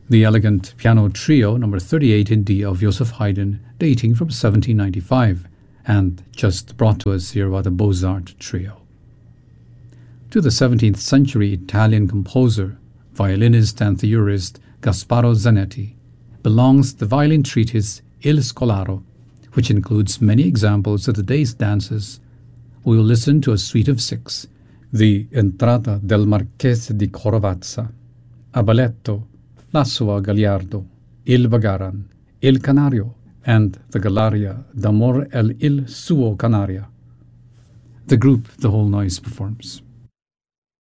The elegant piano trio number 38 in D of Joseph Haydn, dating from 1795, and just brought to us here by the Beaux-Arts trio. To the 17th century Italian composer, violinist and theorist Gasparo Zanetti belongs the violin treatise Il Scolaro, which includes many examples of the day's dances. We will listen to a suite of 6, the Entrata del Marchese di Corovazza, a balletto, La sua Gagliardo, Il Bagaran, Il Canario, and the Gallaria d'Amor e il suo Canaria. The group The Whole Noise performs.